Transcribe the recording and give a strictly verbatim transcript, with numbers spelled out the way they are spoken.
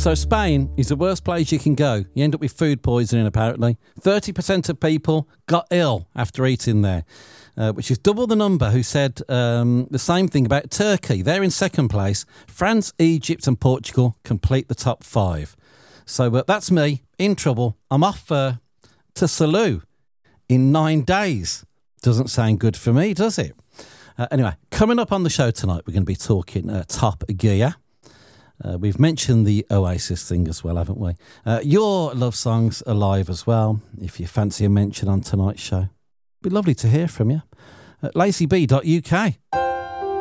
So Spain is the worst place you can go. You end up with food poisoning, apparently. thirty percent of people got ill after eating there, uh, which is double the number who said um, the same thing about Turkey. They're in second place. France, Egypt and Portugal complete the top five. So uh, that's me, in trouble. I'm off uh, to Salou in nine days. Doesn't sound good for me, does it? Uh, anyway, coming up on the show tonight, we're going to be talking uh, Top Gear. Uh, we've mentioned the Oasis thing as well, haven't we? Uh, your love songs are live as well, if you fancy a mention on tonight's show. It'd be lovely to hear from you at lazy b dot u k.